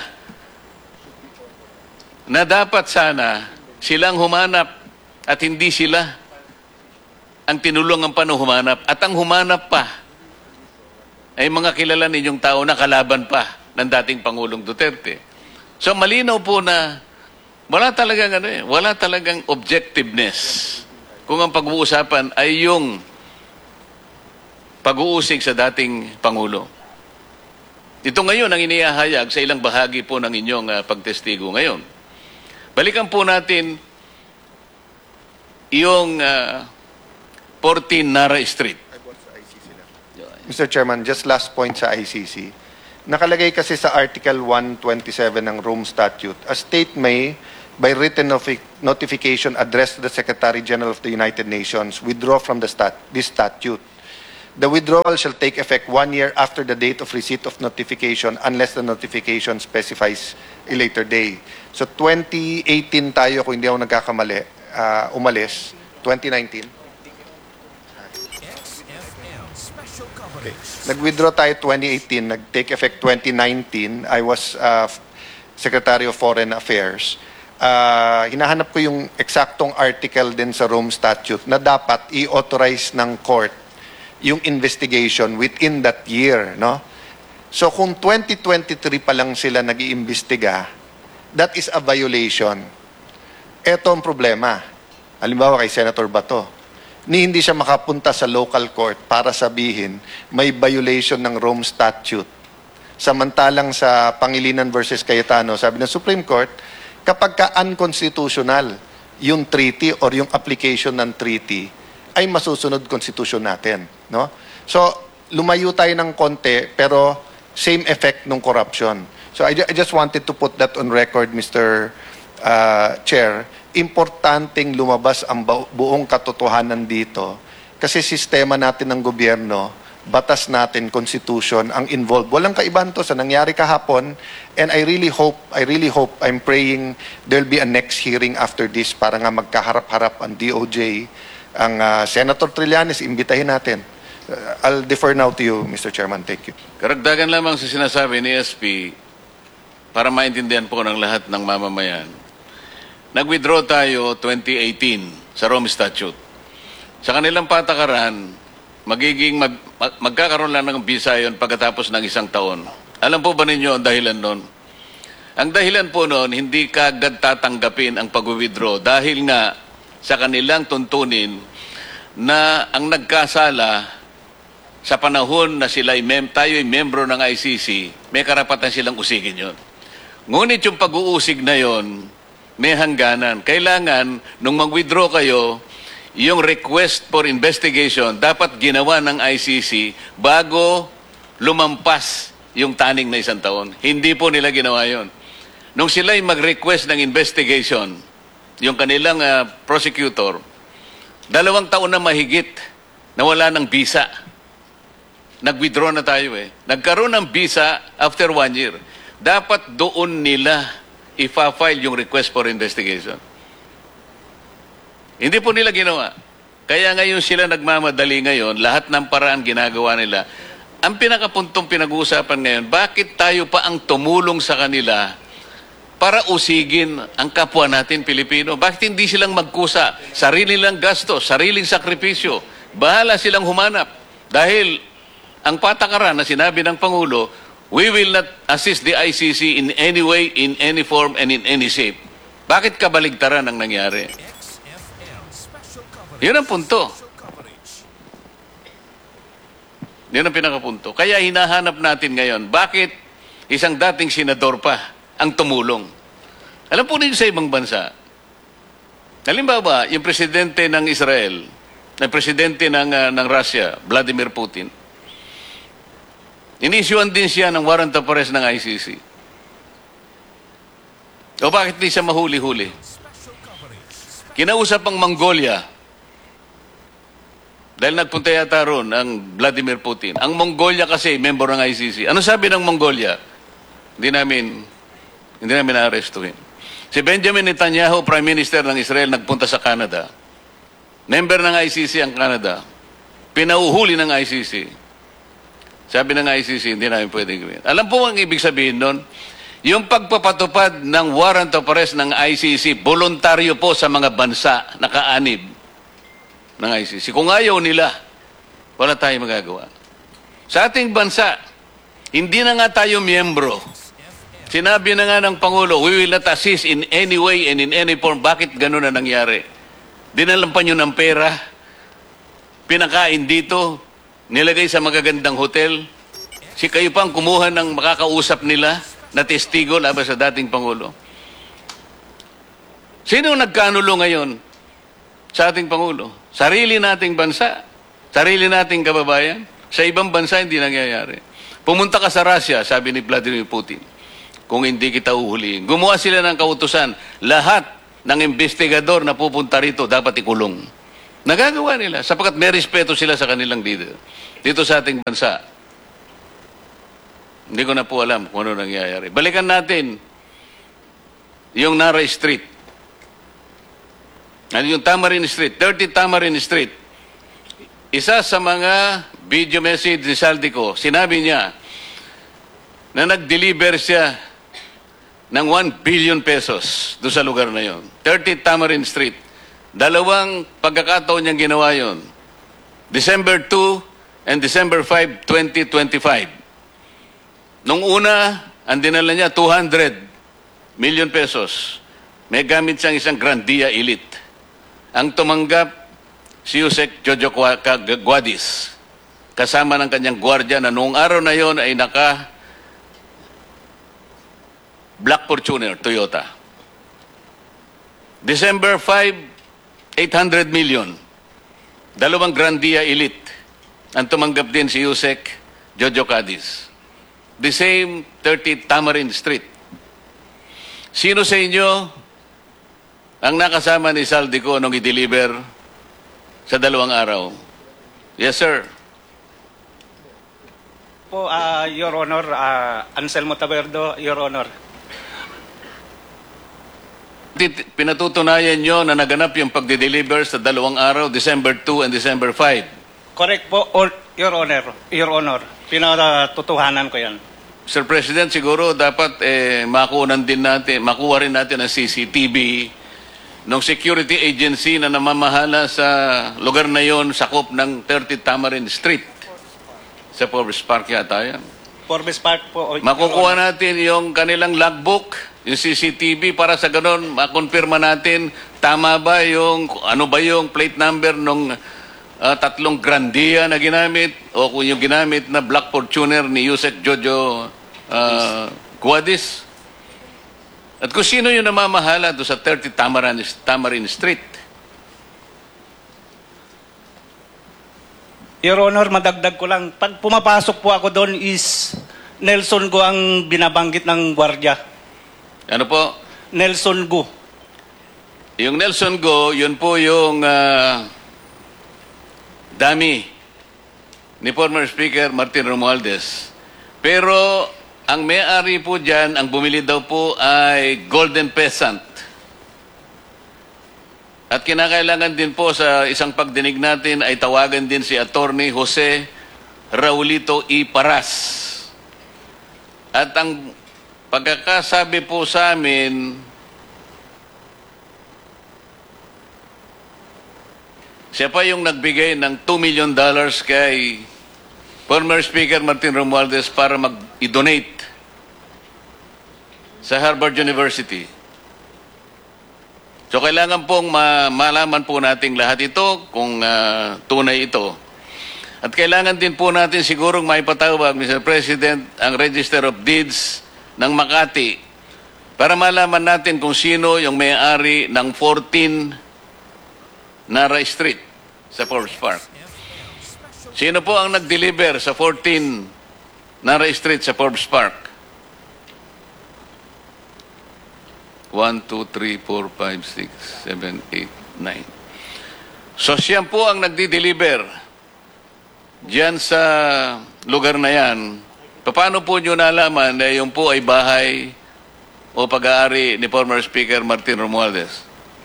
Na dapat sana silang humanap at hindi sila ang tinulungan pa no humanap. At ang humanap pa ay mga kilala ninyong tao na kalaban pa ng dating Pangulong Duterte. So, malinaw po na wala talagang ano eh, wala talagang objectiveness kung ang pag-uusapan ay yung pag-uusig sa dating Pangulo. Ito ngayon ang inihahayag sa ilang bahagi po ng inyong uh, pagtestigo ngayon. Balikan po natin yung uh, fourteen Nara Street. Mister Chairman, just last point sa I C C. Nakalagay kasi sa Article one twenty-seven ng Rome Statute, a state may by written notifi- notification addressed to the Secretary General of the United Nations, withdraw from the stat- this statute. The withdrawal shall take effect one year after the date of receipt of notification unless the notification specifies a later day. So twenty eighteen tayo, kung hindi ako nagkakamali, uh, umalis. twenty nineteen. Okay. Nag-withdraw tayo twenty eighteen, nag-take effect twenty nineteen. I was uh, Secretary of Foreign Affairs. Uh, hinahanap ko yung eksaktong article din sa Rome Statute na dapat i-authorize ng court yung investigation within that year, no? So kung twenty twenty-three pa lang sila nag-iimbestiga, that is a violation. Ito ang problema. Halimbawa kay Senator Bato, ni hindi siya makapunta sa local court para sabihin may violation ng Rome Statute. Samantalang sa Pangilinan versus Cayetano, sabi ng Supreme Court, kapag ka unconstitutional yung treaty or yung application ng treaty, ay masusunod constitution natin, no? So, lumayo tayo ng konti, pero same effect ng corruption. So, I, ju- I just wanted to put that on record, Mister Uh, Chair. Importanteng lumabas ang bu- buong katotohanan dito kasi sistema natin ng gobyerno, batas natin, constitution, ang involved. Walang kaibahan to sa nangyari kahapon, and I really hope, I really hope, I'm praying there'll be a next hearing after this para nga magkaharap-harap ang D O J, ang uh, Senator Trillanes, imbitahin natin. Uh, I'll defer now to you, Mister Chairman. Thank you. Karagdagan lamang sa sinasabi ni S P para maintindihan po ng lahat ng mamamayan. Nag-withdraw tayo twenty eighteen sa Rome Statute. Sa kanilang patakaran, magiging mag, mag, magkakaroon lang ng visa yon pagkatapos ng isang taon. Alam po ba ninyo ang dahilan nun? Ang dahilan po nun, hindi kaagad tatanggapin ang pag-withdraw dahil nga sa kanilang tuntunin na ang nagkasala sa panahon na sila ay mem tayo ay membro ng I C C, may karapatan silang usigin yon. Ngunit yung pag-uusig na yon, may hangganan. Kailangan, nung mag-withdraw kayo, yung request for investigation dapat ginawa ng I C C bago lumampas yung taning na isang taon. Hindi po nila ginawa yon. Nung sila ay mag-request ng investigation, yung kanilang uh, prosecutor, dalawang taon na mahigit na wala ng visa. Nag-withdraw na tayo eh. Nagkaroon ng visa after one year. Dapat doon nila ifa-file yung request for investigation. Hindi po nila ginawa. Kaya ngayon sila nagmamadali ngayon, lahat ng paraan ginagawa nila. Ang pinakapuntong pinag-uusapan ngayon, bakit tayo pa ang tumulong sa kanila para usigin ang kapwa natin Pilipino? Bakit hindi silang magkusa? Sarili nilang gasto, sariling sakripisyo. Bahala silang humanap. Dahil ang patakaran na sinabi ng Pangulo, we will not assist the I C C in any way, in any form, and in any shape. Bakit kabaligtaran ang nangyari? Yun ang punto. Yun ang pinakapunto. Kaya hinahanap natin ngayon, bakit isang dating senador pa ang tumulong? Alam po ninyo sa ibang bansa, halimbawa, yung presidente ng Israel, na presidente ng, uh, ng Russia, Vladimir Putin, inisyuan din siya ng warrant of arrest ng I C C. O bakit di siya mahuli-huli? Kinausap ang Mongolia, dahil nagpunta yata roon ang Vladimir Putin. Ang Mongolia kasi, member ng I C C. Ano sabi ng Mongolia? Hindi namin, hindi namin na-arrestuhin. Si Benjamin Netanyahu, Prime Minister ng Israel, nagpunta sa Canada. Member ng I C C ang Canada. Pinauhuli ng I C C. Sabi ng I C C, hindi namin pwedeng gawin. Alam po ang ibig sabihin nun? Yung pagpapatupad ng warrant of arrest ng I C C, voluntaryo po sa mga bansa na kaanib ng I C C. Kung ayaw nila, wala tayong magagawa. Sa ating bansa, hindi na nga tayo miyembro. Sinabi na nga ng Pangulo, we will not assist in any way and in any form. Bakit ganun na nangyari? Dinalampan nyo ng pera, pinakain dito, nilagay sa magagandang hotel. Si kayo pang kumuha ng makakausap nila na testigo laban sa dating Pangulo. Sino nagkanulo ngayon sa ating Pangulo? Sarili nating bansa, sarili nating kababayan. Sa ibang bansa, hindi nangyayari. Pumunta ka sa Russia, sabi ni Vladimir Putin. kung hindi kita uhulihin. Gumawa sila ng kautusan. Lahat ng investigador na pupunta rito dapat ikulong. Nagagawa nila sapagkat may respeto sila sa kanilang leader. Dito sa ating bansa, hindi ko na po alam kung ano nangyayari. Balikan natin yung Nara Street. Ano yung Tamarin Street? thirty Tamarin Street. Isa sa mga video message ni Saldico, sinabi niya na nag-deliver siya ng one billion pesos doon sa lugar na yon. thirty Tamarin Street. Dalawang pagkakataon niyang ginawa yon. December two and December five, twenty twenty-five. Nung una, ang dinala niya two hundred million pesos. May gamit siyang isang Grandia Elite. Ang tumanggap si Yusek Jojo Guadis, kasama ng kanyang gwardiya na noong araw na yon ay naka Black Fortuner, Toyota. December five, eight hundred million. Dalawang Grandia Elite. Ang tumanggap din si Yusek Jojo Guadis. The same thirty Tamarin Street. Sino sa inyo ang nakasama ni Saldico nung i-deliver sa dalawang araw? Yes, sir. Po, ah, Your Honor, ah, Anselmo Taberdo, Your Honor. Tit- Pinatutunayan nyo na naganap yung pagdi-deliver sa dalawang araw, December two and December five. Correct po, or, Your Honor. Your Honor, pinatutuhanan ko yan. Sir President, siguro dapat eh, makuunan din natin, makuha rin natin ang C C T V ng security agency na namamahala sa lugar na yon, sakop ng thirty Tamarin Street. Sa Forbes Park yata yan. Forbes Park po. Your Makukuha Honor. natin yung kanilang logbook, yung C C T V para sa ganun, makonfirma natin tama ba yung, ano ba yung plate number nung uh, tatlong Grandia na ginamit o kung yung ginamit na Black Fortuner ni Yusek Jojo uh, Guadis. At kung sino yung namamahala doon sa thirty Tamarin, Tamarin Street. Your Honor, madagdag ko lang. Pag pumapasok po ako doon is Nelson Go ang binabanggit ng gwardiya. Ano po? Nelson Go. Yung Nelson Go, yun po yung uh, dami ni former Speaker Martin Romualdez. Pero ang may-ari po dyan, ang bumili daw po ay Golden Peasant. At kinakailangan din po sa isang pagdinig natin ay tawagan din si Attorney Jose Raulito E. Paras. At ang pagkakasabi po sa amin, siya pa yung nagbigay ng two million dollars kay former Speaker Martin Romualdez para mag-donate sa Harvard University. So kailangan pong ma- malaman po natin lahat ito kung uh, tunay ito. At kailangan din po natin sigurong maipatawag, Mister President, ang Register of Deeds ng Makati para malaman natin kung sino yung may-ari ng fourteen Nara Street sa Forbes Park. Sino po ang nag-deliver sa fourteen Nara Street sa Forbes Park? one, two, three, four, five, six, seven, eight, nine. So siya po ang nagdi-deliver diyan sa lugar na yan. Paano po nyo nalaman na yung po ay bahay o pag-aari ni former Speaker Martin Romualdez?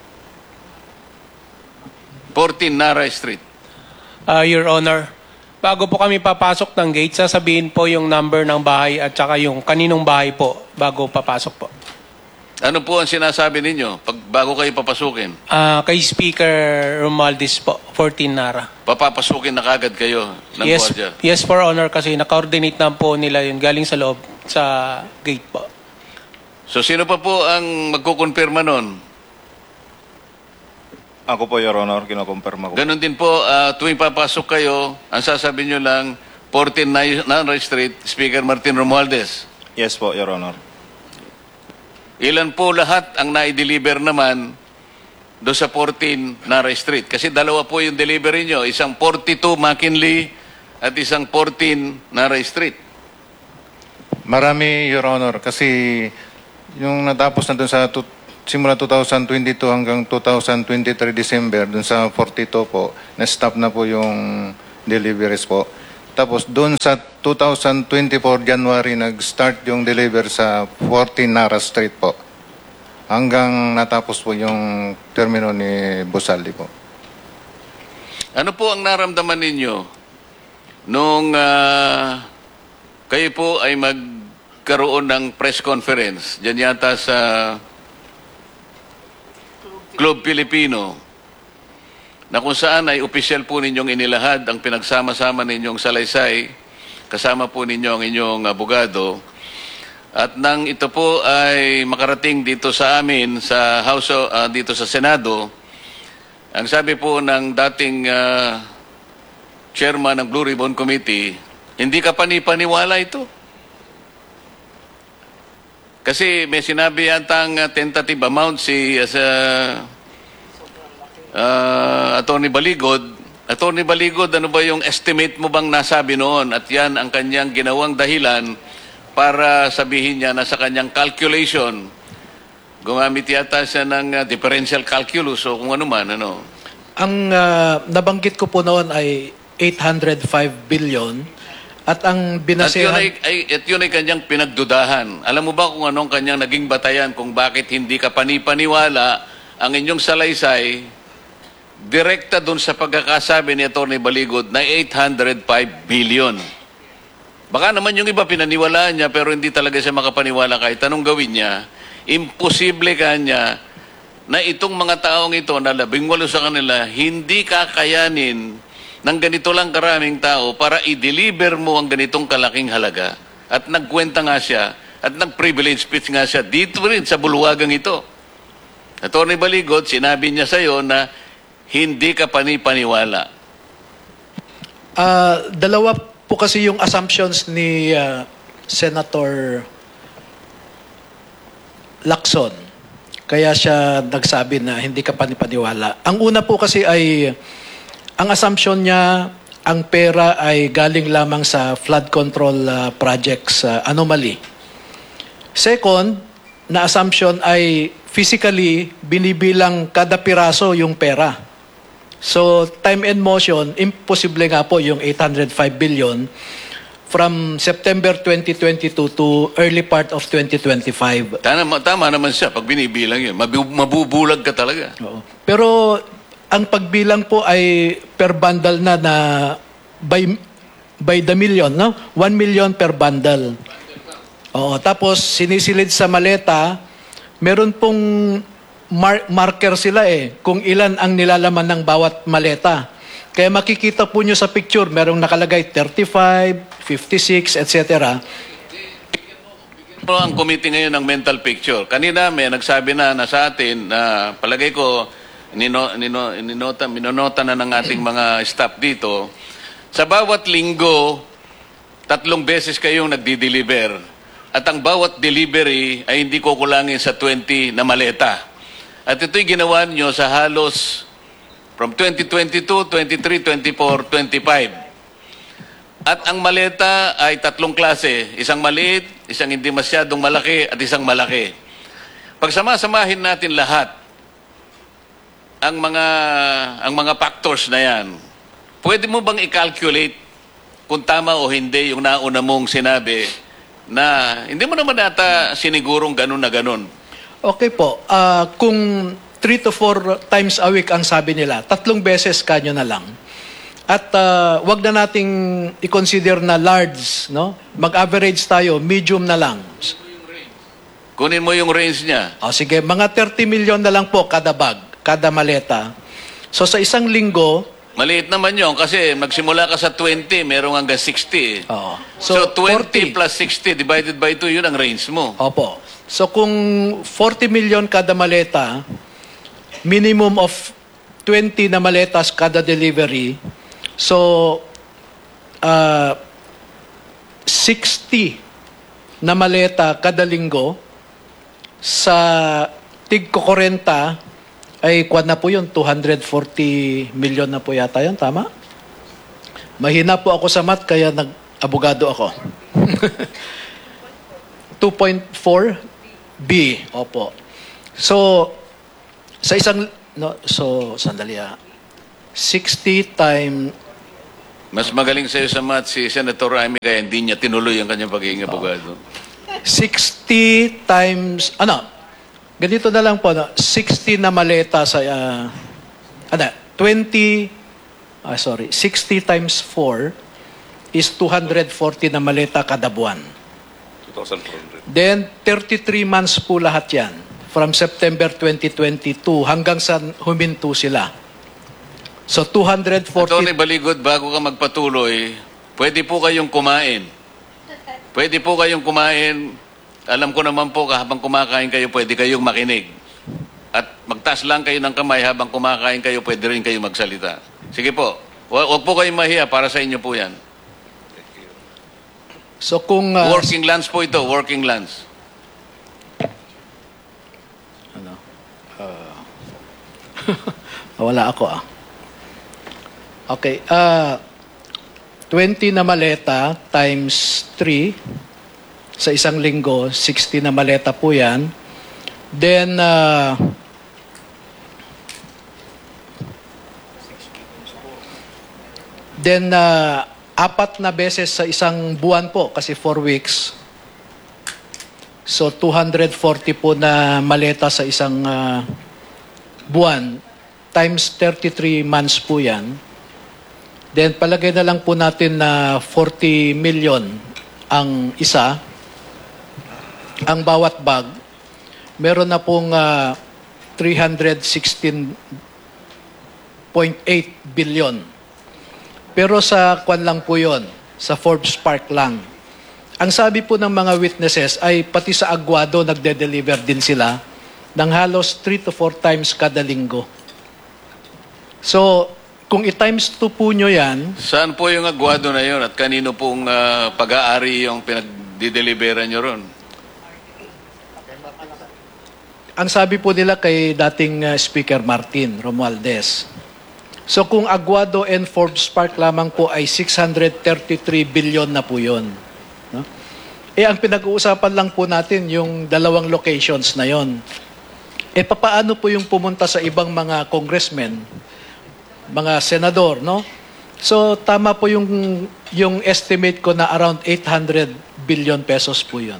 fourteen Nara Street. Uh, Your Honor, bago po kami papasok ng gate, sasabihin po yung number ng bahay at saka yung kaninong bahay po bago papasok po. Ano po ang sinasabi ninyo pag bago kayo papasukin? Ah, kay Speaker Romualdez po, fourteen Nara. Papapasukin na kagad kayo ng Yes, gwardiya? yes, for honor, kasi naka-coordinate na po nila yun galing sa loob sa gate po. So sino pa po ang magkukonfirma nun? Ako po, Your Honor, kinukumpirma ko. Ganon din po, uh, tuwing papasok kayo, ang sasabihin nyo lang, fourteen Nara Street, Speaker Martin Romualdez. Yes po, Your Honor. Ilan po lahat ang na-deliver naman do sa fourteen Nara Street? Kasi dalawa po yung delivery nyo, isang forty-two McKinley at isang fourteen Nara Street. Marami, Your Honor, kasi yung natapos na dun sa tu- simula two thousand twenty-two hanggang two thousand twenty-three December, dun sa forty-two po, na-stop na po yung deliveries po. Tapos dun sa two thousand twenty-four January, nag-start yung deliver sa fourteen Nara Street po. Hanggang natapos po yung termino ni Bosaldi po. Ano po ang naramdaman ninyo nung ah, kayo po ay magkaroon ng press conference dyan yata sa Club Filipino na kung saan ay opisyal po ninyong inilahad ang pinagsama-sama ninyong salaysay, kasama po ninyo ang inyong abogado, at nang ito po ay makarating dito sa amin sa House of, ah, dito sa Senado, ang sabi po ng dating ah, chairman ng Blue Ribbon Committee, hindi ka panipaniwala ito. Kasi may sinabi yatang uh, tentative amount si uh, sa, uh, Attorney Baligod. Attorney Baligod, ano ba yung estimate mo bang nasabi noon? At yan ang kanyang ginawang dahilan para sabihin niya na sa kanyang calculation, gumamit yata siya ng uh, differential calculus o kung ano man. Ano. Ang ah, nabanggit ko po noon ay eight hundred five billion. At ang At yun, binasehan... ay, ay, at yun ay kanyang pinagdudahan. Alam mo ba kung anong kanyang naging batayan kung bakit hindi ka panipaniwala ang inyong salaysay direkta dun sa pagkakasabi ni Atty. Baligod na eight hundred five billion. Baka naman yung iba pinaniwalaan niya pero hindi talaga siya makapaniwala kahit anong gawin niya. Imposible kanya na itong mga taong ito na labing walo sa kanila hindi kakayanin ng ganito lang karaming tao para i-deliver mo ang ganitong kalaking halaga. At nagkwenta nga siya at nag-privilege speech nga siya dito rin sa bulwagang ito. Atty. Baligod, sinabi niya sa iyo na hindi ka panipaniwala. Ah, dalawa po kasi yung assumptions ni ah, Senator Lacson. Kaya siya nagsabi na hindi ka panipaniwala. Ang una po kasi ay ang assumption niya, ang pera ay galing lamang sa flood control uh, projects uh, anomaly. Second, na assumption ay physically binibilang kada piraso yung pera. So, time and motion, imposible nga po yung eight hundred five billion from September twenty twenty-two to early part of twenty twenty-five. Tama, tama naman siya pag binibilang yun. Mabu- mabubulag ka talaga. Oo. Pero ang pagbilang po ay per bundle na na by by the million, no? one million per bundle. Oo, tapos sinisilid sa maleta, meron pong mar- marker sila eh kung ilan ang nilalaman ng bawat maleta. Kaya makikita po nyo sa picture, merong nakalagay thirty-five, fifty-six, et cetera. Pero ang committee ngayon ng mental picture. Kanina may nagsabi na, na sa atin na palagay ko nino, nino, ninota, minonota na ng ating mga staff dito. Sa bawat linggo, tatlong beses kayong nagdi-deliver. At ang bawat delivery ay hindi kukulangin sa twenty na maleta. At ito'y ginawa nyo sa halos from twenty twenty-two, twenty-three, twenty-four, twenty-five. At ang maleta ay tatlong klase. Isang maliit, isang hindi masyadong malaki, at isang malaki. Pagsama-samahin natin lahat, ang mga ang mga factors na yan, pwede mo bang i-calculate kung tama o hindi yung nauna mong sinabi na hindi mo naman ata sinigurong ganun na ganun? Okay po. Ah, kung three to four times a week ang sabi nila, tatlong beses kanyo na lang. At ah, wag na nating i-consider na large, no? Mag-average tayo, medium na lang. Kunin mo yung range niya. O sige, mga thirty million na lang po kada bag, kada maleta. So sa isang linggo, Maliit naman yun kasi magsimula ka sa twenty, merong hanggang sixty. Oo. So, So, twenty forty. plus sixty divided by two, yun ang range mo. opo. So kung forty million kada maleta, minimum of twenty na maletas kada delivery, so uh, sixty na maleta kada linggo, sa tig ko forty ay kwan na po yun, two hundred forty million na po yata yun, tama? Mahina po ako sa math kaya nag-abogado ako. two point four B. Opo. So, sa isang, no, so, sandali ah. sixty times, Mas magaling sa'yo sa math si Senator Amy kaya hindi niya tinuloy ang kanyang pagiging abogado. sixty times, ano, ganito na lang po, no? sixty na maleta sa, uh, ano, twenty, ah, sorry, sixty times four is two hundred forty na maleta kada buwan. two thousand four hundred. Then, thirty-three months po lahat yan. From September twenty twenty-two hanggang sa huminto sila. So, two hundred forty... Attorney Baligod, bago ka magpatuloy, pwede po kayong kumain. Pwede po kayong kumain. Alam ko naman po, habang kumakain kayo, pwede kayong makinig. At magtaas lang kayo ng kamay habang kumakain kayo, pwede rin kayo magsalita. Sige po. Hu- Huwag po kayong mahiya, para sa inyo po yan. So, kung... uh, Working lands po ito, working lands. ano, uh, wala ako ah. Okay, uh, twenty na maleta times three sa isang linggo, sixty na maleta po yan. Then, uh, then uh, apat na beses sa isang buwan po, kasi four weeks. So, two hundred forty po na maleta sa isang uh, buwan, times thirty-three months po yan. Then, palagay na lang po natin na forty million ang isa, ang bawat bag. Meron na pong uh, three hundred sixteen point eight billion. Pero sa kwan lang po yon, sa Forbes Park lang. Ang sabi po ng mga witnesses ay pati sa Aguado nagde-deliver din sila ng halos three to four times kada linggo. So, kung i-times two po nyo yan, Saan po yung agwado na yun at kanino pong ah, pag-aari yung pinag-deliveran nyo ron? ang sabi po nila kay dating uh, Speaker Martin Romualdez. So kung Aguado and Forbes Park lamang po ay six hundred thirty-three billion na po yun. No? Eh ang pinag-uusapan lang po natin yung dalawang locations na yon. Eh papaano po yung pumunta sa ibang mga congressmen, mga senador, no? So tama po yung yung estimate ko na around eight hundred billion pesos po yun.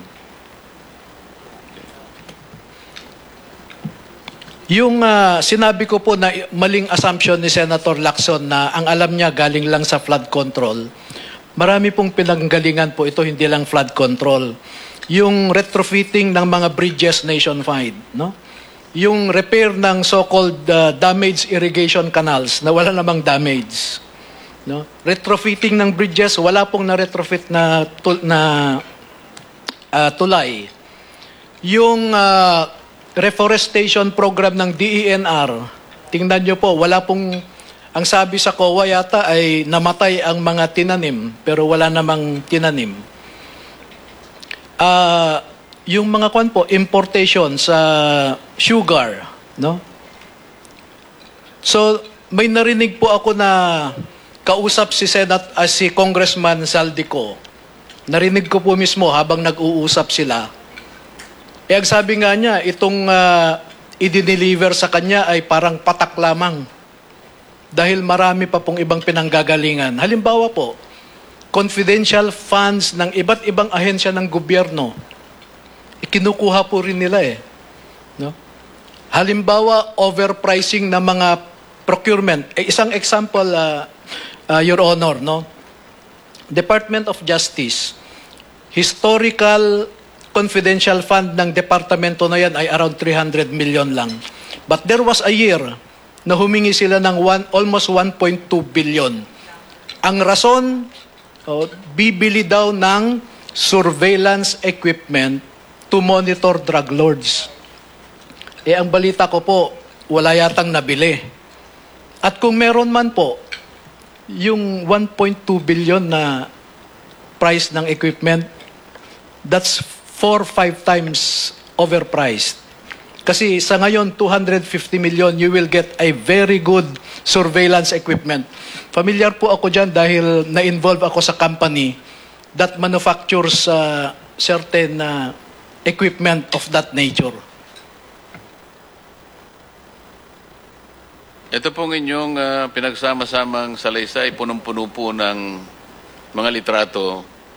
Yung uh, sinabi ko po na maling assumption ni Senator Lacson na ang alam niya galing lang sa flood control, marami pong pinanggalingan po ito, hindi lang flood control. Yung retrofitting ng mga bridges nationwide, no? Yung repair ng so-called uh, damaged irrigation canals na wala namang damage. No? Retrofitting ng bridges, wala pong na-retrofit na, tul- na uh, tulay. Yung uh, reforestation program ng D E N R, tingnan nyo po, wala pong, ang sabi sa C O A yata ay namatay ang mga tinanim, pero wala namang tinanim. Ah... Uh, yung mga kwan po, importation sa sugar, no? So, may narinig po ako na kausap si Senat, uh, si Congressman Saldico. Narinig ko po mismo habang nag-uusap sila. Eh, ang sabi nga niya, itong uh, i-deliver sa kanya ay parang patak lamang. Dahil marami pa pong ibang pinanggagalingan. Halimbawa po, confidential funds ng iba't ibang ahensya ng gobyerno, ikinukuha po rin nila eh. No? Halimbawa, overpricing ng mga procurement. Eh, isang example, uh, uh, Your Honor, no? Department of Justice, historical confidential fund ng departamento na yan ay around three hundred million lang. But there was a year na humingi sila ng one, almost one point two billion. Ang rason, oh, bibili daw ng surveillance equipment to monitor drug lords. Eh, ang balita ko po, wala yatang nabili. At kung meron man po, yung one point two billion na price ng equipment, that's four, five times overpriced. Kasi sa ngayon, two hundred fifty million, you will get a very good surveillance equipment. Familiar po ako dyan dahil na-involve ako sa company that manufactures uh, certain uh, equipment of that nature? Ito pong inyong ah, pinagsama-samang salaysay, punong-puno po ng mga litrato